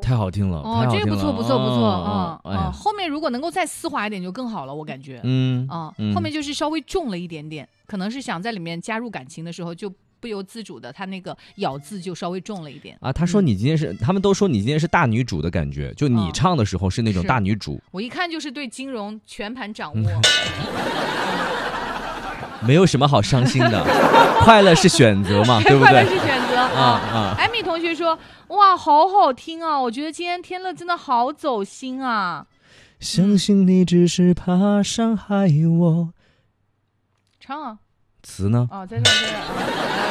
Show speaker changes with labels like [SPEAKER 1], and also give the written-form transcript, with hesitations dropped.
[SPEAKER 1] 太好听了
[SPEAKER 2] 哦，这个不错不错不错后面如果能够再丝滑一点就更好了，我感觉。后面就是稍微重了一点点，可能是想在里面加入感情的时候就不由自主的，他那个咬字就稍微重了一点
[SPEAKER 1] 啊。他说你今天是，他们都说你今天是大女主的感觉，就你唱的时候是那种大女主。
[SPEAKER 2] 我一看就是对金融全盘掌握。
[SPEAKER 1] 没有什么好伤心的，快乐是选择嘛，对不对？
[SPEAKER 2] 快乐是选择艾米同学说，哇，好好听啊！我觉得今天天乐真的好走心啊。
[SPEAKER 1] 相信你只是怕伤害我。
[SPEAKER 2] 唱啊。
[SPEAKER 1] 词呢？
[SPEAKER 2] 在这。